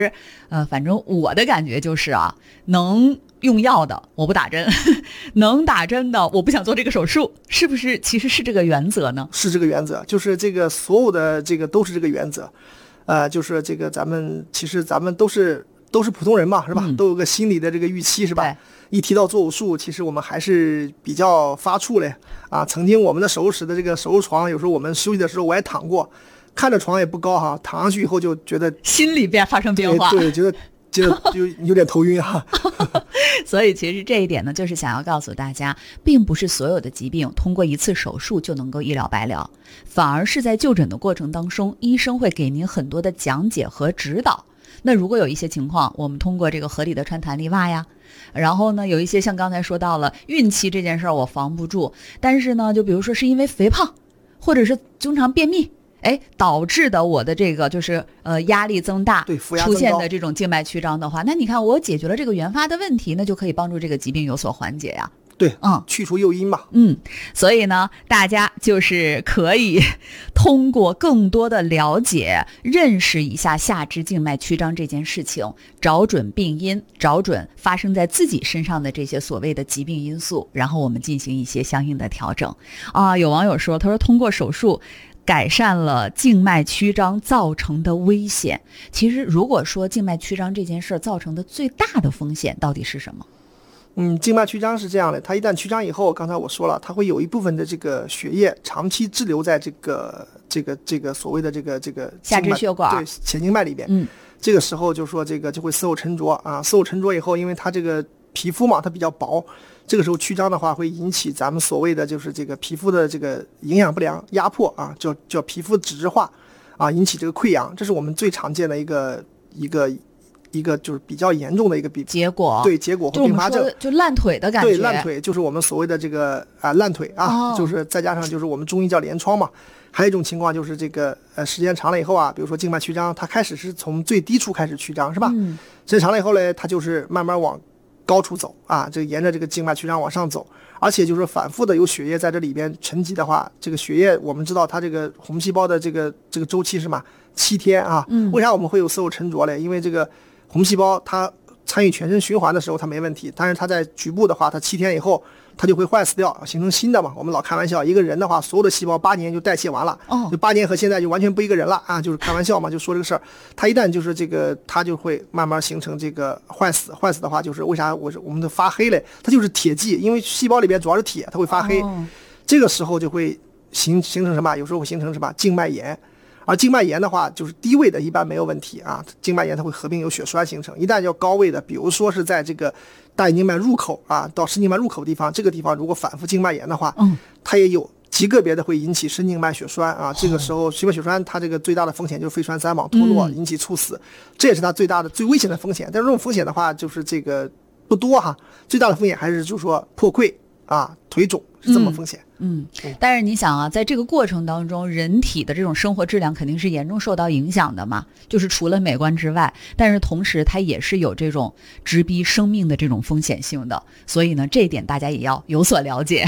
反正我的感觉就是啊，能用药的我不打针，能打针的我不想做这个手术，是不是？其实是这个原则呢？ 是这个原则，就是这个所有的这个都是这个原则，就是这个其实咱们都是普通人嘛，是吧？都有个心理的这个预期，是吧？一提到做手术，其实我们还是比较发怵嘞啊。曾经我们的手术室的这个手术床，有时候我们休息的时候我也躺过，看着床也不高哈，躺上去以后就觉得心里边发生变化， 对，觉得就有点头晕哈。 所以其实这一点呢，就是想要告诉大家，并不是所有的疾病通过一次手术就能够一了百了，反而是在就诊的过程当中，医生会给您很多的讲解和指导。那如果有一些情况，我们通过这个合理的穿弹力袜呀，然后呢，有一些像刚才说到了孕期这件事儿我防不住，但是呢，就比如说是因为肥胖，或者是经常便秘，导致的我的这个就是压力增大， 对，负压出现的这种静脉曲张的话，那你看我解决了这个原发的问题，那就可以帮助这个疾病有所缓解呀。 对，去除诱因嘛。 所以呢，大家就是可以通过更多的了解、认识一下下肢静脉曲张这件事情，找准病因，找准发生在自己身上的这些所谓的疾病因素，然后我们进行一些相应的调整。有网友说，他说通过手术改善了静脉曲张造成的危险。其实如果说静脉曲张这件事造成的最大的风险到底是什么？ 静脉曲张是这样的，它一旦曲张以后，刚才我说了，它会有一部分的这个血液长期滞留在这个所谓的这个下肢血管， 对，前静脉里边。这个时候就说这个就会色素沉着啊，色素沉着以后，因为它这个皮肤嘛，它比较薄，这个时候曲张的话会引起咱们所谓的就是这个皮肤的这个营养不良压迫啊，叫皮肤脂质化啊，引起这个溃疡，这是我们最常见的一个就是比较严重的一个结果和并发症， 就烂腿的感觉。 对，烂腿就是我们所谓的这个烂腿啊，就是再加上就是我们中医叫连疮嘛。还有一种情况就是这个时间长了以后啊，比如说静脉曲张，它开始是从最低处开始曲张，是吧？时间长了以后呢，它就是慢慢往高处走啊，这沿着这个静脉曲张往上走，而且就是反复的有血液在这里边沉积的话，这个血液我们知道它这个红细胞的这个周期是嘛7天啊。为啥我们会有色素沉着呢？因为这个红细胞它参与全身循环的时候它没问题，但是它在局部的话，它7天以后它就会坏死掉，形成新的嘛。我们老开玩笑，一个人的话，所有的细胞8年就代谢完了，就8年和现在就完全不一个人了啊，就是开玩笑嘛，就说这个事儿。它一旦就是这个，它就会慢慢形成这个坏死的话，就是为啥我们的发黑嘞？它就是铁剂，因为细胞里边主要是铁，它会发黑，这个时候就会形成什么？有时候会形成什么静脉炎。而静脉炎的话，就是低位的一般没有问题啊，静脉炎它会合并有血栓形成。一旦要高位的，比如说是在这个大静脉入口啊到深静脉入口地方，这个地方如果反复静脉炎的话，它也有极个别的会引起深静脉血栓啊。这个时候心脉血栓它这个最大的风险就是肺栓塞网脱落，引起猝死，这也是它最大的最危险的风险。但是这种风险的话，就是这个不多哈，最大的风险还是就是说破溃啊、腿肿是这么风险。 但是你想啊，在这个过程当中，人体的这种生活质量肯定是严重受到影响的嘛，就是除了美观之外，但是同时它也是有这种直逼生命的这种风险性的，所以呢，这一点大家也要有所了解。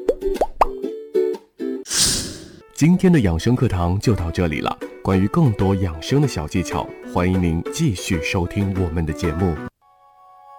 今天的养生课堂就到这里了，关于更多养生的小技巧，欢迎您继续收听我们的节目。